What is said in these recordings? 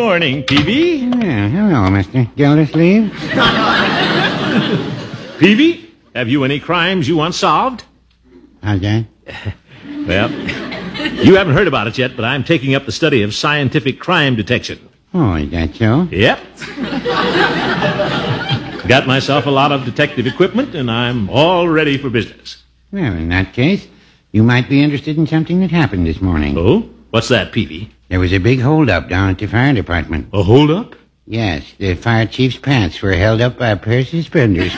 morning, Peavy. Hello, Mr. Gildersleeve. Peavy, have you any crimes you want solved? How's that? Well, you haven't heard about it yet, but I'm taking up the study of scientific crime detection. Oh, is that so? Yep. Got myself a lot of detective equipment, and I'm all ready for business. Well, in that case, you might be interested in something that happened this morning. Oh? What's that, Peavy? There was a big holdup down at the fire department. A holdup? Yes, the fire chief's pants were held up by a pair of suspenders.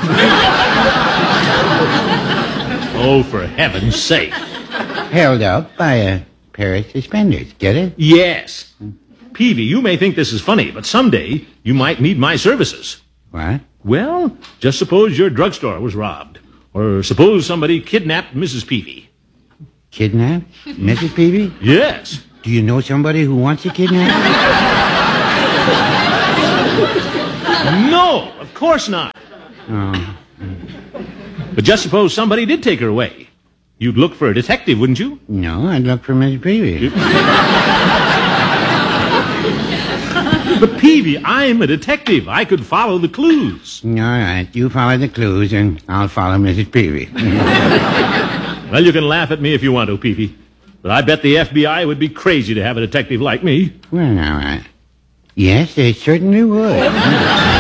Oh, for heaven's sake. Held up by a pair of suspenders. Get it? Yes. Peavy, you may think this is funny, but someday you might need my services. What? Well, just suppose your drugstore was robbed. Or suppose somebody kidnapped Mrs. Peavy. Kidnapped? Mrs. Peavy? Yes. Do you know somebody who wants to kidnap her? No, of course not. Oh. But just suppose somebody did take her away. You'd look for a detective, wouldn't you? No, I'd look for Mrs. Peavy. But Peavy, I'm a detective. I could follow the clues. All right, you follow the clues, and I'll follow Mrs. Peavy. Well, you can laugh at me if you want to, Peavy. But I bet the FBI would be crazy to have a detective like me. Well, now, yes, they certainly would.